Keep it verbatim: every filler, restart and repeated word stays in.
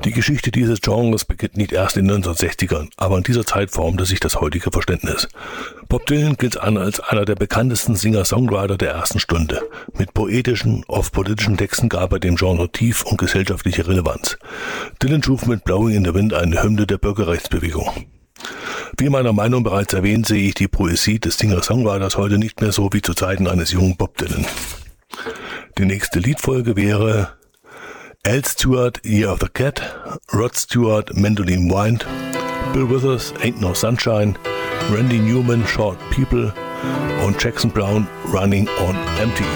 Die Geschichte dieses Genres beginnt nicht erst in den neunzehnhundertsechzigern, aber in dieser Zeit formte sich das heutige Verständnis. Bob Dylan gilt an als einer der bekanntesten Singer-Songwriter der ersten Stunde. Mit poetischen, oft politischen Texten gab er dem Genre Tief- und gesellschaftliche Relevanz. Dylan schuf mit Blowing in the Wind eine Hymne der Bürgerrechtsbewegung. Wie in meiner Meinung bereits erwähnt, sehe ich die Poesie des Singer-Songwriters heute nicht mehr so wie zu Zeiten eines jungen Bob Dylan. Die nächste Liedfolge wäre Al Stewart, Year of the Cat, Rod Stewart, Mandolin Wind, Bill Withers, Ain't No Sunshine, Randy Newman, Short People und Jackson Browne, Running on Empty.